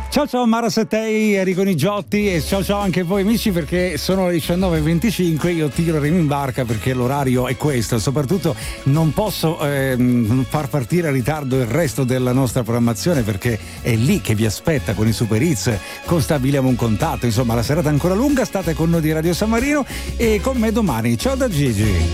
Ciao ciao Mara Sattei, Enrico Nigiotti e ciao ciao anche voi amici, perché sono le 19.25, io tiro il remo in barca perché l'orario è questo, soprattutto non posso far partire in ritardo il resto della nostra programmazione, perché è lì che vi aspetta con i Super Hits, con Stabiliamo un contatto, insomma la serata è ancora lunga, state con noi di Radio San Marino e con me domani. Ciao da Gigi.